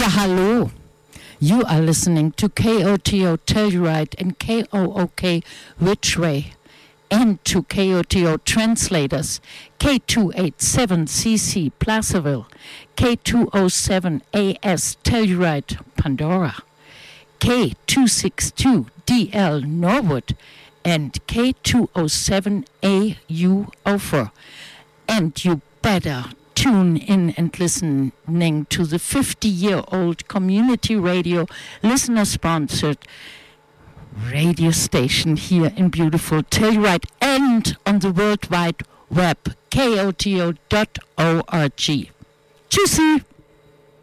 Hallo. You are listening to KOTO Telluride and KOOK Ridgeway, and to KOTO translators K287CC Placerville, K207AS Telluride Pandora, K262DL Norwood, and K207AU Ophir. And you better tune in and listening to the 50-year-old community radio listener-sponsored radio station here in beautiful Telluride and on the World Wide Web, koto.org. Tschüssi!